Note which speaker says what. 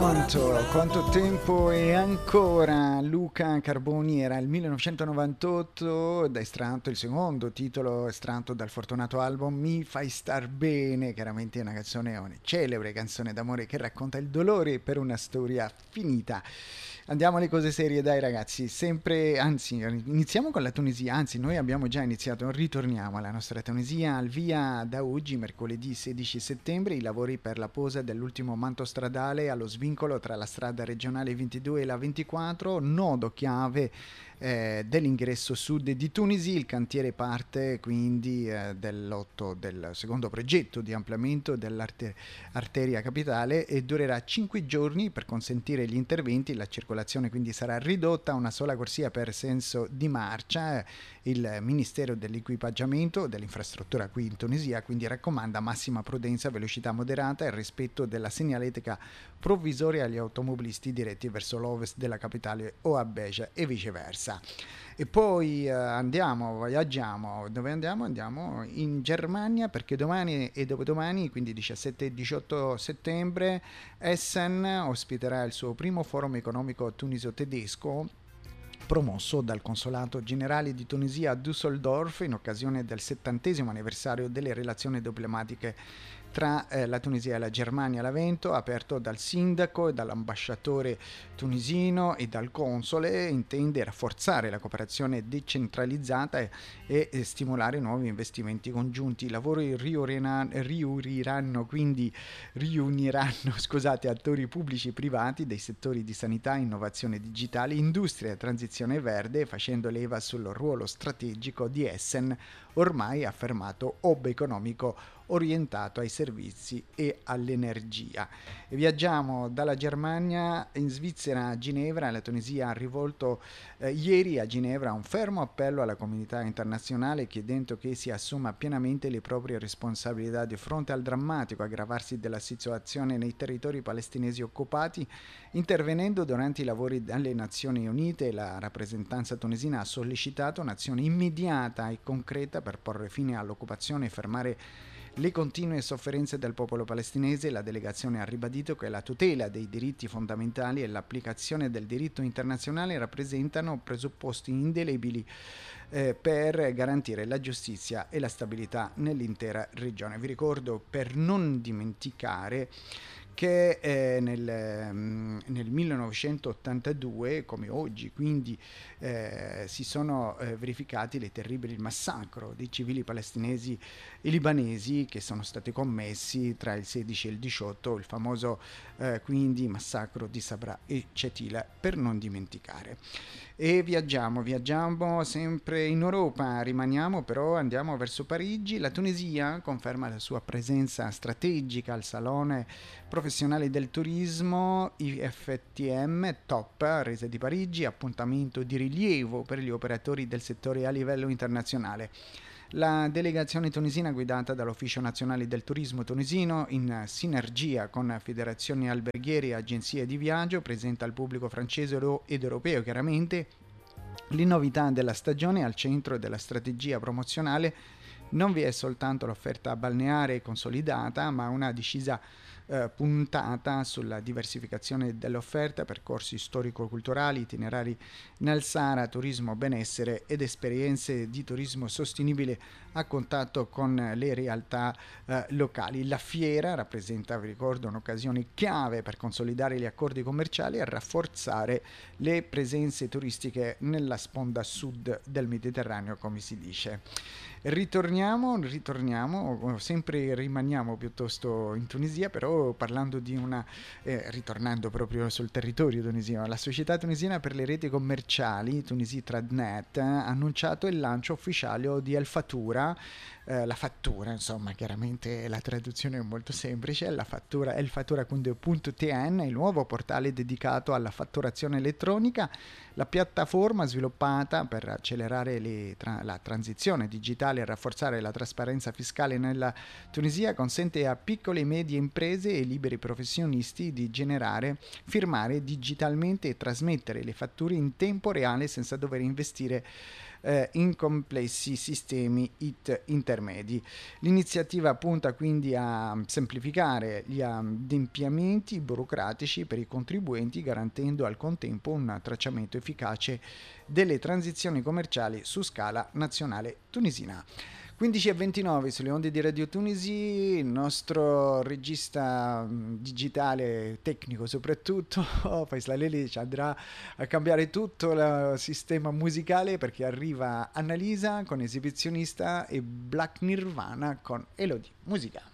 Speaker 1: Quanto tempo e ancora Luca Carboni era il 1998 ed è estratto il secondo titolo estratto dal fortunato album Mi fai star bene, chiaramente è una canzone, una celebre canzone d'amore che racconta il dolore per una storia finita. Andiamo alle cose serie, dai ragazzi, sempre, anzi, iniziamo con la Tunisia, anzi noi abbiamo già iniziato, ritorniamo alla nostra Tunisia, al via da oggi, mercoledì 16 settembre, i lavori per la posa dell'ultimo manto stradale allo svincolo tra la strada regionale 22 e la 24, nodo chiave dell'ingresso sud di Tunisi. Il cantiere parte quindi del secondo progetto di ampliamento dell'arteria capitale e durerà 5 giorni per consentire gli interventi. La circolazione quindi sarà ridotta a una sola corsia per senso di marcia. Il Ministero dell'Equipaggiamento dell'Infrastruttura qui in Tunisia quindi raccomanda massima prudenza, velocità moderata e rispetto della segnaletica provvisoria agli automobilisti diretti verso l'ovest della capitale o a Beja e viceversa. E poi viaggiamo, dove andiamo? Andiamo in Germania perché domani e dopodomani, quindi 17 e 18 settembre, Essen ospiterà il suo primo forum economico tunisio-tedesco promosso dal Consolato Generale di Tunisia a Düsseldorf in occasione del 70° anniversario delle relazioni diplomatiche tra la Tunisia e la Germania, l'evento aperto dal sindaco e dall'ambasciatore tunisino e dal console intende rafforzare la cooperazione decentralizzata e stimolare nuovi investimenti congiunti. I lavori riuniranno attori pubblici e privati dei settori di sanità, innovazione digitale, industria e transizione verde, facendo leva sul ruolo strategico di Essen, ormai affermato hub economico orientato ai servizi e all'energia. E viaggiamo dalla Germania in Svizzera a Ginevra. La Tunisia ha rivolto ieri a Ginevra un fermo appello alla comunità internazionale chiedendo che si assuma pienamente le proprie responsabilità di fronte al drammatico aggravarsi della situazione nei territori palestinesi occupati. Intervenendo durante i lavori dalle Nazioni Unite, la rappresentanza tunisina ha sollecitato un'azione immediata e concreta per porre fine all'occupazione e fermare le continue sofferenze del popolo palestinese. La delegazione ha ribadito che la tutela dei diritti fondamentali e l'applicazione del diritto internazionale rappresentano presupposti indelebili per garantire la giustizia e la stabilità nell'intera regione. Vi ricordo, per non dimenticare, che nel 1982, come oggi, quindi si sono verificati il terribile massacro di civili palestinesi e libanesi che sono stati commessi tra il 16 e il 18, il famoso quindi massacro di Sabra e Cetila, per non dimenticare. E viaggiamo sempre in Europa, rimaniamo però, andiamo verso Parigi. La Tunisia conferma la sua presenza strategica al Salone Professionale del Turismo IFTM Top, resa di Parigi, appuntamento di rilievo per gli operatori del settore a livello internazionale. La delegazione tunisina, guidata dall'Ufficio Nazionale del Turismo tunisino, in sinergia con federazioni alberghiere e agenzie di viaggio, presenta al pubblico francese ed europeo chiaramente le novità della stagione. Al centro della strategia promozionale non vi è soltanto l'offerta balneare consolidata, ma una decisa puntata sulla diversificazione dell'offerta, percorsi storico-culturali, itinerari nel Sahara, turismo benessere ed esperienze di turismo sostenibile a contatto con le realtà locali. La fiera rappresenta, vi ricordo, un'occasione chiave per consolidare gli accordi commerciali e rafforzare le presenze turistiche nella sponda sud del Mediterraneo, come si dice. Ritorniamo, sempre rimaniamo piuttosto in Tunisia, però parlando di ritornando proprio sul territorio tunisino. La società tunisina per le reti commerciali, Tunisi Tradnet, ha annunciato il lancio ufficiale di El Fatura. La fattura, insomma, chiaramente la traduzione è molto semplice, la fattura elfatura.tn, il nuovo portale dedicato alla fatturazione elettronica. La piattaforma sviluppata per accelerare la transizione digitale e rafforzare la trasparenza fiscale nella Tunisia consente a piccole e medie imprese e liberi professionisti di generare, firmare digitalmente e trasmettere le fatture in tempo reale senza dover investire in complessi sistemi IT intermedi. L'iniziativa punta quindi a semplificare gli adempimenti burocratici per i contribuenti, garantendo al contempo un tracciamento efficace delle transizioni commerciali su scala nazionale tunisina. 15:29 sulle onde di Radio Tunisi, il nostro regista digitale, tecnico soprattutto, Faisal Leli, ci andrà a cambiare tutto il sistema musicale perché arriva Annalisa con Esibizionista e Black Nirvana con Elodie. Musica.